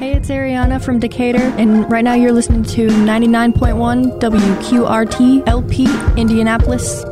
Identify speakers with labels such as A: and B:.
A: Hey, it's Ariana from Decatur, and right now you're listening to 99.1 WQRT LP, Indianapolis.